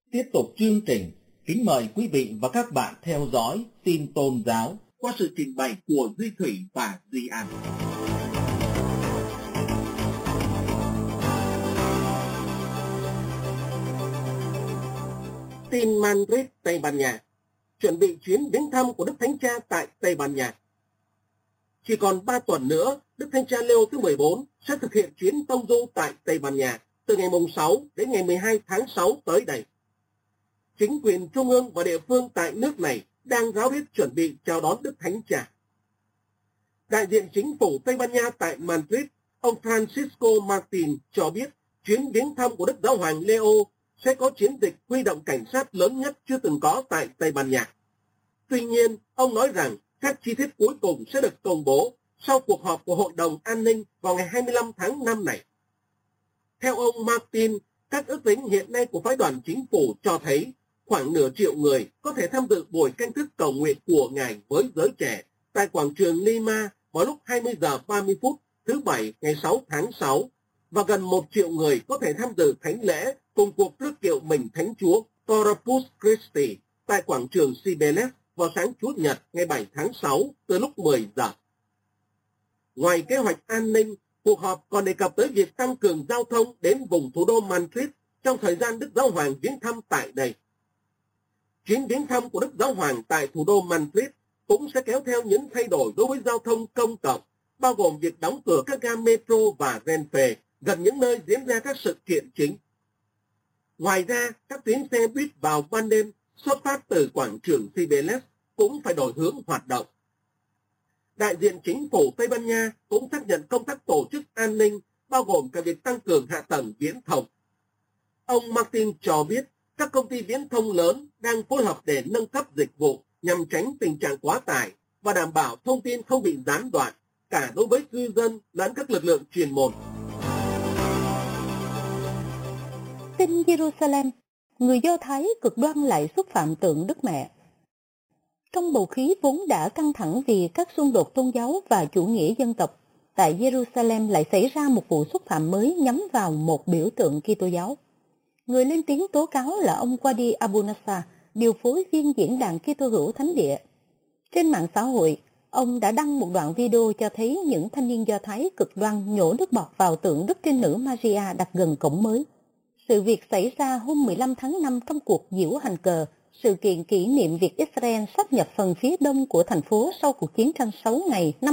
Tiếp tục chương trình, kính mời quý vị và các bạn theo dõi tin tôn giáo qua sự trình bày của Duy Thủy và Duy An. Tin Madrid, Tây Ban Nha. Chuẩn bị chuyến viếng thăm của Đức Thánh Cha tại Tây Ban Nha. Chỉ còn 3 tuần nữa, Đức Thánh Cha Leo thứ 14 sẽ thực hiện chuyến tông du tại Tây Ban Nha từ ngày 6 đến ngày 12 tháng 6 tới đây. Chính quyền trung ương và địa phương tại nước này đang ráo riết chuẩn bị chào đón Đức Thánh Cha. Đại diện chính phủ Tây Ban Nha tại Madrid, ông Francisco Martin cho biết chuyến viếng thăm của Đức Giáo hoàng Leo sẽ có chiến dịch huy động cảnh sát lớn nhất chưa từng có tại Tây Ban Nha. Tuy nhiên, ông nói rằng các chi tiết cuối cùng sẽ được công bố sau cuộc họp của Hội đồng An ninh vào ngày 25 tháng 5 này. Theo ông Martin, các ước tính hiện nay của phái đoàn chính phủ cho thấy khoảng nửa triệu người có thể tham dự buổi canh thức cầu nguyện của Ngài với giới trẻ tại quảng trường Lima vào lúc 20 giờ 30 phút thứ Bảy ngày 6 tháng 6 và gần 1 triệu người có thể tham dự thánh lễ cùng cuộc rước kiệu mình Thánh Chúa Corpus Christi tại quảng trường Cibeles vào sáng Chủ nhật ngày 7 tháng 6 từ lúc 10 giờ. Ngoài kế hoạch an ninh, cuộc họp còn đề cập tới việc tăng cường giao thông đến vùng thủ đô Madrid trong thời gian Đức Giáo hoàng viếng thăm tại đây. Chuyến viếng thăm của Đức Giáo hoàng tại thủ đô Madrid cũng sẽ kéo theo những thay đổi đối với giao thông công cộng, bao gồm việc đóng cửa các ga metro và Renfe gần những nơi diễn ra các sự kiện chính. Ngoài ra, các tuyến xe buýt vào ban đêm xuất phát từ quảng trường Cibeles cũng phải đổi hướng hoạt động. Đại diện chính phủ Tây Ban Nha cũng xác nhận công tác tổ chức an ninh, bao gồm cả việc tăng cường hạ tầng viễn thông. Ông Martin cho biết các công ty viễn thông lớn đang phối hợp để nâng cấp dịch vụ nhằm tránh tình trạng quá tải và đảm bảo thông tin không bị gián đoạn, cả đối với cư dân lẫn các lực lượng chuyên môn. Tin Jerusalem, người Do Thái cực đoan lại xúc phạm tượng Đức Mẹ. Trong bầu khí vốn đã căng thẳng vì các xung đột tôn giáo và chủ nghĩa dân tộc, tại Jerusalem lại xảy ra một vụ xúc phạm mới nhắm vào một biểu tượng Kitô giáo. Người lên tiếng tố cáo là ông Wadi Abu Nassa, điều phối viên diễn đàn Kitô hữu Thánh địa. Trên mạng xã hội, ông đã đăng một đoạn video cho thấy những thanh niên Do Thái cực đoan nhổ nước bọt vào tượng Đức Trinh Nữ Maria đặt gần cổng mới. Sự việc xảy ra hôm 15 tháng 5 trong cuộc diễu hành cờ, sự kiện kỷ niệm việc Israel sáp nhập phần phía đông của thành phố sau cuộc chiến tranh 6 ngày năm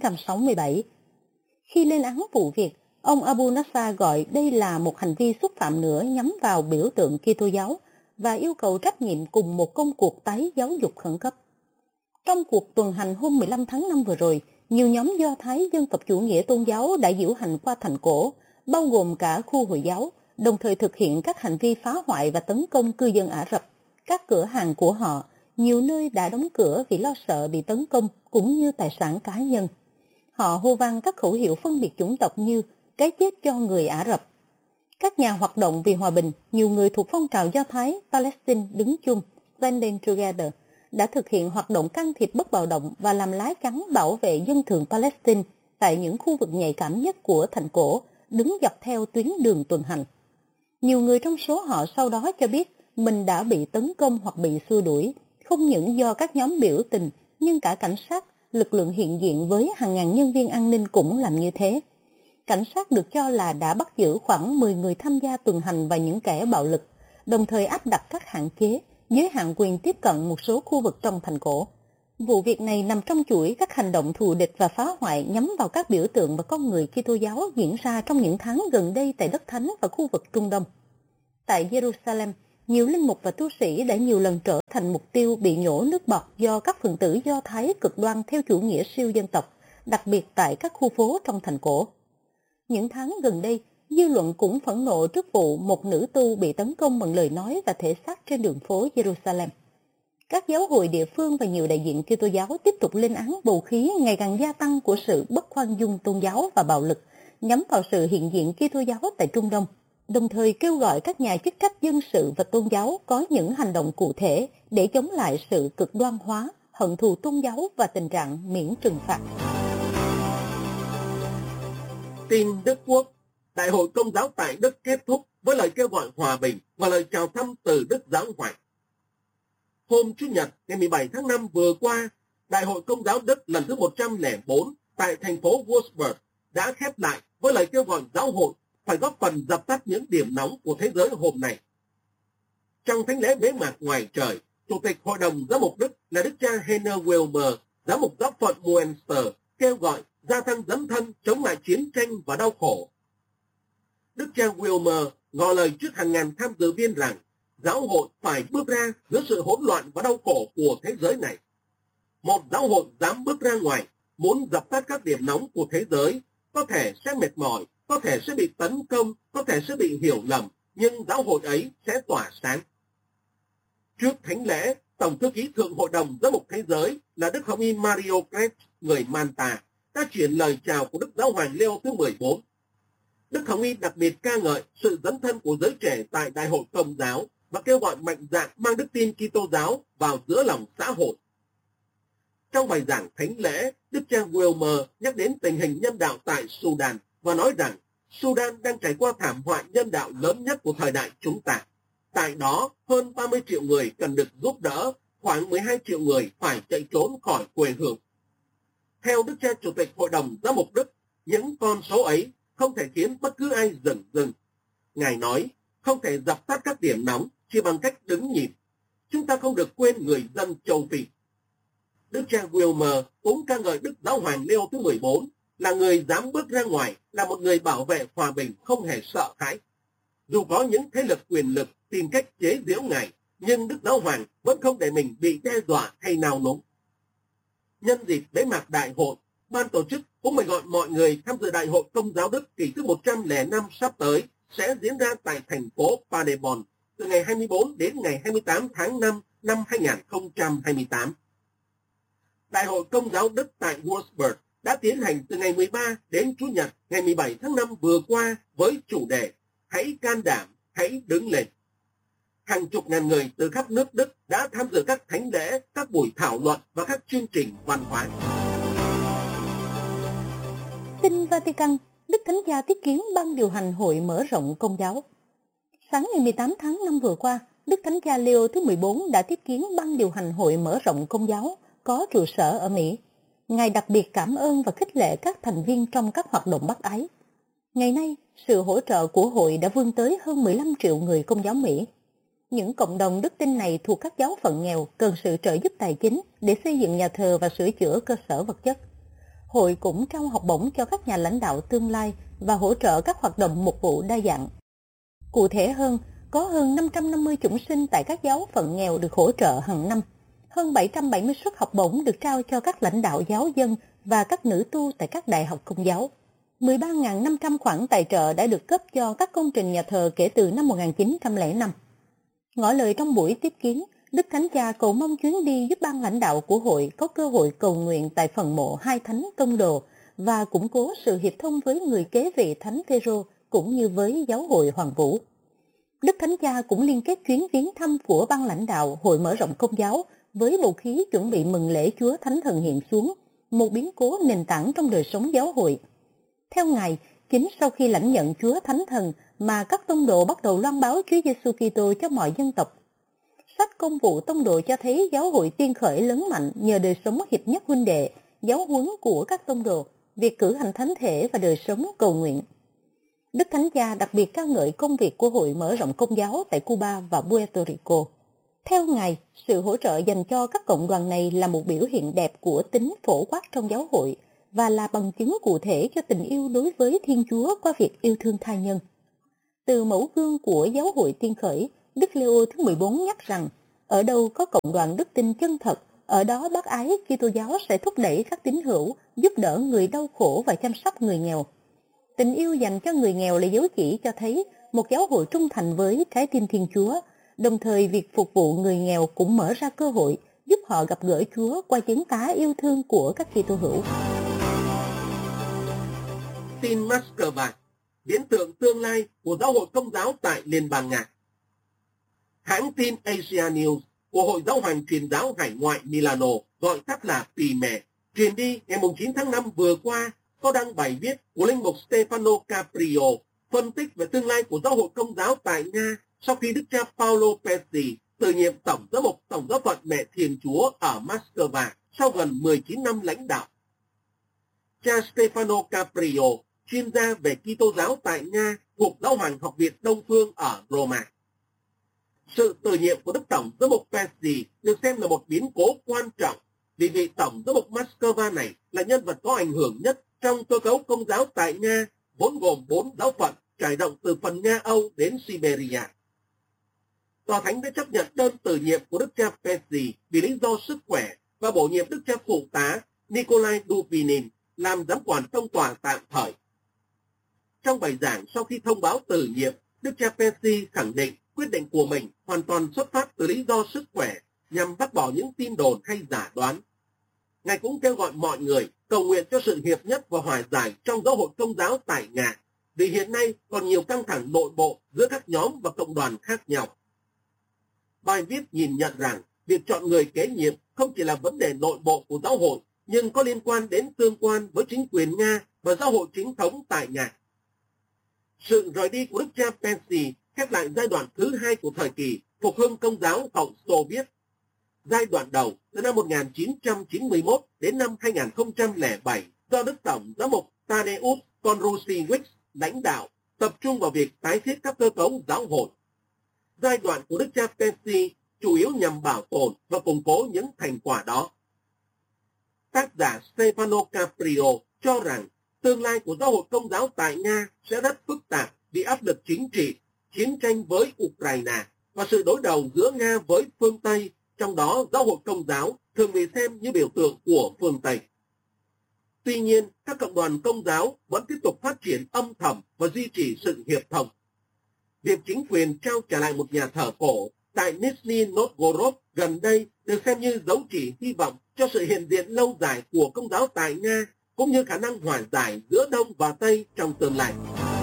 1967. Khi lên án vụ việc, ông Abu Nassa gọi đây là một hành vi xúc phạm nữa nhắm vào biểu tượng Kitô giáo và yêu cầu trách nhiệm cùng một công cuộc tái giáo dục khẩn cấp. Trong cuộc tuần hành hôm 15 tháng 5 vừa rồi, nhiều nhóm Do Thái dân tộc chủ nghĩa tôn giáo đã diễu hành qua thành cổ, bao gồm cả khu Hồi giáo, đồng thời thực hiện các hành vi phá hoại và tấn công cư dân Ả Rập. Các cửa hàng của họ, nhiều nơi đã đóng cửa vì lo sợ bị tấn công cũng như tài sản cá nhân. Họ hô vang các khẩu hiệu phân biệt chủng tộc như cái chết cho người Ả Rập. Các nhà hoạt động vì hòa bình, nhiều người thuộc phong trào Do Thái Palestine đứng chung, Standing Together, đã thực hiện hoạt động can thiệp bất bạo động và làm lá chắn bảo vệ dân thường Palestine tại những khu vực nhạy cảm nhất của thành cổ, đứng dọc theo tuyến đường tuần hành. Nhiều người trong số họ sau đó cho biết mình đã bị tấn công hoặc bị xua đuổi, không những do các nhóm biểu tình, nhưng cả cảnh sát, lực lượng hiện diện với hàng ngàn nhân viên an ninh cũng làm như thế. Cảnh sát được cho là đã bắt giữ khoảng 10 người tham gia tuần hành và những kẻ bạo lực, đồng thời áp đặt các hạn chế, giới hạn quyền tiếp cận một số khu vực trong thành cổ. Vụ việc này nằm trong chuỗi các hành động thù địch và phá hoại nhắm vào các biểu tượng và con người Kitô giáo diễn ra trong những tháng gần đây tại đất thánh và khu vực Trung Đông. Tại Jerusalem, nhiều linh mục và tu sĩ đã nhiều lần trở thành mục tiêu bị nhổ nước bọt do các phần tử Do Thái cực đoan theo chủ nghĩa siêu dân tộc, đặc biệt tại các khu phố trong thành cổ. Những tháng gần đây, dư luận cũng phẫn nộ trước vụ một nữ tu bị tấn công bằng lời nói và thể xác trên đường phố Jerusalem. Các giáo hội địa phương và nhiều đại diện Kitô giáo tiếp tục lên án bầu khí ngày càng gia tăng của sự bất khoan dung tôn giáo và bạo lực nhắm vào sự hiện diện Kitô giáo tại Trung Đông, đồng thời kêu gọi các nhà chức trách dân sự và tôn giáo có những hành động cụ thể để chống lại sự cực đoan hóa, hận thù tôn giáo và tình trạng miễn trừng phạt. Tin Đức Quốc, Đại hội Công giáo tại Đức kết thúc với lời kêu gọi hòa bình và lời chào thăm từ Đức Giáo Hoàng. Hôm Chủ nhật ngày 17 tháng 5 vừa qua, Đại hội Công giáo Đức lần thứ 104 tại thành phố Wolfsburg đã khép lại với lời kêu gọi giáo hội phải góp phần dập tắt những điểm nóng của thế giới hôm nay. Trong thánh lễ bế mạc ngoài trời, Chủ tịch Hội đồng Giám mục Đức là Đức cha Heiner Wilmer, Giám mục giáo phận Münster, kêu gọi gia tăng dấn thân chống lại chiến tranh và đau khổ. Đức cha Wilmer ngỏ lời trước hàng ngàn tham dự viên rằng giáo hội phải bước ra giữa sự hỗn loạn và đau khổ của thế giới này. Một giáo hội dám bước ra ngoài, muốn dập tắt các điểm nóng của thế giới, có thể sẽ mệt mỏi, có thể sẽ bị tấn công, có thể sẽ bị hiểu lầm, nhưng giáo hội ấy sẽ tỏa sáng. Trước thánh lễ, Tổng thư ký Thượng Hội đồng Giám mục Thế giới là Đức Hồng y Mario Krebs, người Manta, đã chuyển lời chào của Đức Giáo hoàng Leo thứ 14. Đức Hồng y đặc biệt ca ngợi sự dấn thân của giới trẻ tại Đại hội Công giáo và kêu gọi mạnh dạn mang đức tin Kitô giáo vào giữa lòng xã hội. Trong bài giảng thánh lễ, Đức cha Wilmer nhắc đến tình hình nhân đạo tại Sudan và nói rằng Sudan đang trải qua thảm họa nhân đạo lớn nhất của thời đại chúng ta. Tại đó, hơn 30 triệu người cần được giúp đỡ, khoảng 12 triệu người phải chạy trốn khỏi quê hương. Theo Đức cha Chủ tịch Hội đồng Giám mục Đức, những con số ấy không thể khiến bất cứ ai dừng dừng. Ngài nói, không thể dập tắt các điểm nóng chỉ bằng cách đứng nhìn. Chúng ta không được quên người dân châu Phi. Đức cha Wilmer cũng ca ngợi Đức Giáo hoàng Leo thứ 14 là người dám bước ra ngoài, là một người bảo vệ hòa bình không hề sợ hãi. Dù có những thế lực quyền lực tìm cách chế giễu Ngài, nhưng Đức Giáo hoàng vẫn không để mình bị đe dọa hay nào núng. Nhân dịp bế mạc đại hội, ban tổ chức cũng mời gọi mọi người tham dự Đại hội Công giáo Đức kỳ thứ 105 sắp tới sẽ diễn ra tại thành phố Paderborn từ ngày 24 đến ngày 28 tháng 5 năm 2028. Đại hội Công giáo Đức tại Wolfsburg đã tiến hành từ ngày 13 đến Chủ nhật ngày 17 tháng 5 vừa qua với chủ đề Hãy can đảm, hãy đứng lên. Hàng chục ngàn người từ khắp nước Đức đã tham dự các thánh lễ, các buổi thảo luận và các chương trình văn hóa. Tin Vatican, Đức Thánh Cha tiếp kiến Ban điều hành Hội mở rộng Công giáo. Sáng ngày 18 tháng 5 vừa qua, Đức Thánh Cha Leo thứ 14 đã tiếp kiến Ban điều hành Hội mở rộng Công giáo có trụ sở ở Mỹ. Ngài đặc biệt cảm ơn và khích lệ các thành viên trong các hoạt động bác ái. Ngày nay, sự hỗ trợ của hội đã vươn tới hơn 15 triệu người Công giáo Mỹ. Những cộng đồng đức tin này thuộc các giáo phận nghèo cần sự trợ giúp tài chính để xây dựng nhà thờ và sửa chữa cơ sở vật chất. Hội cũng trao học bổng cho các nhà lãnh đạo tương lai và hỗ trợ các hoạt động mục vụ đa dạng. Cụ thể hơn, có hơn 550 chủng sinh tại các giáo phận nghèo được hỗ trợ hàng năm. Hơn 770 suất học bổng được trao cho các lãnh đạo giáo dân và các nữ tu tại các đại học Công giáo. 13.500 khoản tài trợ đã được cấp cho các công trình nhà thờ kể từ năm 1905. Ngỏ lời trong buổi tiếp kiến, Đức Thánh Cha cầu mong chuyến đi giúp ban lãnh đạo của hội có cơ hội cầu nguyện tại phần mộ hai thánh tông đồ và củng cố sự hiệp thông với người kế vị Thánh Phêrô cũng như với giáo hội Hoàng Vũ. Đức Thánh Cha cũng liên kết chuyến viếng thăm của ban lãnh đạo Hội mở rộng Công giáo với bầu khí chuẩn bị mừng lễ Chúa Thánh Thần hiện xuống, một biến cố nền tảng trong đời sống giáo hội. Theo Ngài, chính sau khi lãnh nhận Chúa Thánh Thần mà các tông đồ bắt đầu loan báo Chúa Giêsu Kitô cho mọi dân tộc. Sách Công vụ Tông đồ cho thấy giáo hội tiên khởi lớn mạnh nhờ đời sống hiệp nhất huynh đệ, giáo huấn của các tông đồ, việc cử hành thánh thể và đời sống cầu nguyện. Đức Thánh Cha đặc biệt ca ngợi công việc của Hội mở rộng Công giáo tại Cuba và Puerto Rico. Theo Ngài, sự hỗ trợ dành cho các cộng đoàn này là một biểu hiện đẹp của tính phổ quát trong giáo hội và là bằng chứng cụ thể cho tình yêu đối với Thiên Chúa qua việc yêu thương tha nhân. Từ mẫu gương của giáo hội tiên khởi, Đức Leo thứ 14 nhắc rằng, ở đâu có cộng đoàn đức tin chân thật, ở đó bác ái Kitô giáo sẽ thúc đẩy các tín hữu, giúp đỡ người đau khổ và chăm sóc người nghèo. Tình yêu dành cho người nghèo là dấu chỉ cho thấy một giáo hội trung thành với trái tim Thiên Chúa, đồng thời việc phục vụ người nghèo cũng mở ra cơ hội giúp họ gặp gỡ Chúa qua chứng tá yêu thương của các Kitô hữu. Tin Moscow, biến tượng tương lai của giáo hội Công giáo tại Liên bang Nga. Hãng tin Asia News của Hội Giáo hoàng Truyền giáo Hải ngoại Milano, gọi tắt là PIME, truyền đi ngày 9 tháng 5 vừa qua, có đăng bài viết của linh mục Stefano Caprio phân tích về tương lai của giáo hội Công giáo tại Nga sau khi Đức cha Paolo Pesci từ nhiệm Tổng giám mục Tổng giáo phận Mẹ Thiên Chúa ở Moscow sau gần 19 năm lãnh đạo. Cha Stefano Caprio, chuyên gia về Kitô giáo tại Nga thuộc Giáo hoàng Học viện Đông Phương ở Roma. Sự từ nhiệm của Đức Tổng giám mục Pesci được xem là một biến cố quan trọng vì vị Tổng giám mục Moscow này là nhân vật có ảnh hưởng nhất trong cơ cấu Công giáo tại Nga, vốn gồm 4 giáo phận trải rộng từ phần Nga Âu đến Siberia. Tòa Thánh đã chấp nhận đơn từ nhiệm của Đức cha Pesci vì lý do sức khỏe và bổ nhiệm Đức cha phụ tá Nikolai Dubinin làm giám quản tông tòa tạm thời. Trong bài giảng sau khi thông báo từ nhiệm, Đức cha Pesci khẳng định quyết định của mình hoàn toàn xuất phát từ lý do sức khỏe nhằm bác bỏ những tin đồn hay giả đoán. Ngài cũng kêu gọi mọi người cầu nguyện cho sự hiệp nhất và hòa giải trong giáo hội Công giáo tại Nga, vì hiện nay còn nhiều căng thẳng nội bộ giữa các nhóm và cộng đoàn khác nhau. Bài viết nhìn nhận rằng việc chọn người kế nhiệm không chỉ là vấn đề nội bộ của giáo hội, nhưng có liên quan đến tương quan với chính quyền Nga và giáo hội chính thống tại Nga. Sự rời đi của Đức cha Pesci khép lại giai đoạn thứ hai của thời kỳ phục hưng Công giáo hậu Xô Viết. Giai đoạn đầu từ năm 1991 đến năm 2007 do Đức Tổng giám mục Tadeusz Konrusiewicz lãnh đạo, tập trung vào việc tái thiết các cơ cấu giáo hội. Giai đoạn của Đức cha Pesci chủ yếu nhằm bảo tồn và củng cố những thành quả đó. Tác giả Stefano Caprio cho rằng tương lai của giáo hội Công giáo tại Nga sẽ rất phức tạp vì áp lực chính trị, chiến tranh với Ukraine và sự đối đầu giữa Nga với phương Tây, trong đó giáo hội Công giáo thường bị xem như biểu tượng của phương Tây. Tuy nhiên, các cộng đoàn Công giáo vẫn tiếp tục phát triển âm thầm và duy trì sự hiệp thông. Việc chính quyền trao trả lại một nhà thờ cổ tại Nizhny Novgorod gần đây được xem như dấu chỉ hy vọng cho sự hiện diện lâu dài của Công giáo tại Nga, cũng như khả năng hòa giải giữa Đông và Tây trong tương lai.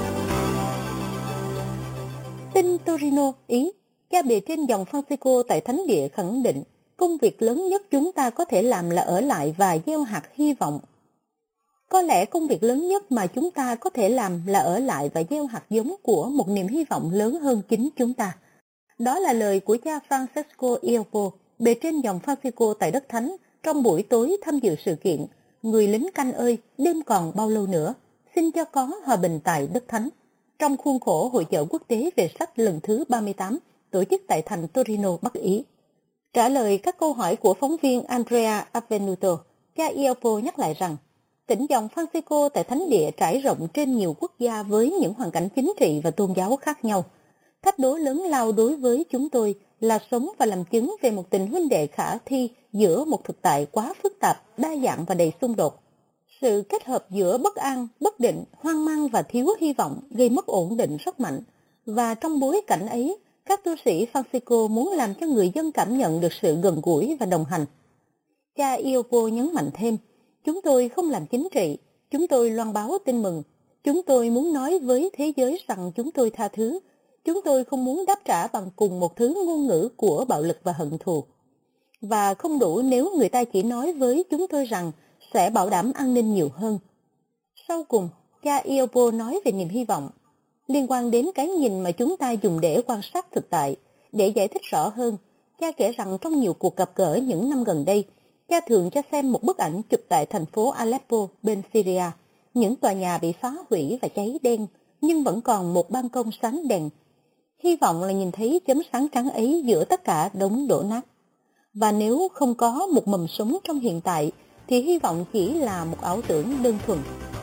Tin Torino, Ý, cha bề trên dòng Francisco tại Thánh địa khẳng định công việc lớn nhất chúng ta có thể làm là ở lại và gieo hạt hy vọng. Có lẽ công việc lớn nhất mà chúng ta có thể làm là ở lại và gieo hạt giống của một niềm hy vọng lớn hơn chính chúng ta. Đó là lời của cha Francesco Iopo, bề trên dòng Francisco tại Đất Thánh, trong buổi tối tham dự sự kiện Người lính canh ơi, đêm còn bao lâu nữa, xin cho có hòa bình tại Đất Thánh, trong khuôn khổ Hội chợ quốc tế về sách lần thứ 38, tổ chức tại thành Torino, Bắc Ý. Trả lời các câu hỏi của phóng viên Andrea Avenuto, cha Iopo nhắc lại rằng, tỉnh dòng Francisco tại Thánh địa trải rộng trên nhiều quốc gia với những hoàn cảnh chính trị và tôn giáo khác nhau. Thách đố lớn lao đối với chúng tôi là sống và làm chứng về một tình huynh đệ khả thi giữa một thực tại quá phức tạp, đa dạng và đầy xung đột. Sự kết hợp giữa bất an, bất định, hoang mang và thiếu hy vọng gây mất ổn định rất mạnh. Và trong bối cảnh ấy, các tu sĩ Francisco muốn làm cho người dân cảm nhận được sự gần gũi và đồng hành. Cha Iopo nhấn mạnh thêm, chúng tôi không làm chính trị, chúng tôi loan báo tin mừng. Chúng tôi muốn nói với thế giới rằng chúng tôi tha thứ. Chúng tôi không muốn đáp trả bằng cùng một thứ ngôn ngữ của bạo lực và hận thù. Và không đủ nếu người ta chỉ nói với chúng tôi rằng sẽ bảo đảm an ninh nhiều hơn. Sau cùng, cha Iopo nói về niềm hy vọng, liên quan đến cái nhìn mà chúng ta dùng để quan sát thực tại. Để giải thích rõ hơn, cha kể rằng trong nhiều cuộc gặp gỡ những năm gần đây, cha thường cho xem một bức ảnh chụp tại thành phố Aleppo bên Syria. Những tòa nhà bị phá hủy và cháy đen, nhưng vẫn còn một ban công sáng đèn. Hy vọng là nhìn thấy chấm sáng trắng ấy giữa tất cả đống đổ nát. Và nếu không có một mầm sống trong hiện tại, thì hy vọng chỉ là một ảo tưởng đơn thuần.